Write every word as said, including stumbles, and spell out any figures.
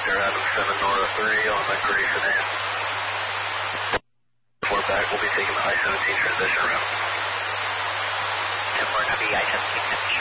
Victor, Adam seven Nora three on the gray sedan. We're back, we'll be taking the I seventeen transition route. ten four, copy, I seventeen transition